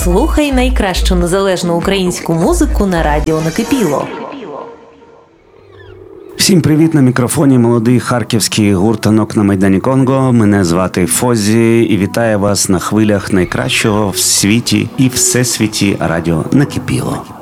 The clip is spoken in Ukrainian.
Слухай найкращу незалежну українську музику на радіо Накипіло. Всім привіт, на мікрофоні молодий харківський гурт «Танок на Майдані Конго». Мене звати Фозі і вітаю вас на хвилях найкращого в світі і всесвіті радіо Накипіло.